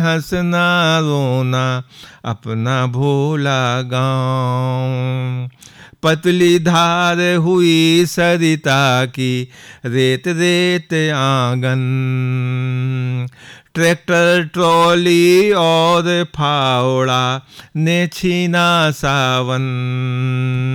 हंसना रोना अपना भोला गाँव। पतली धार हुई सरिता की रेत रेत आंगन, ट्रैक्टर ट्रॉली और फावड़ा ने छीना सावन।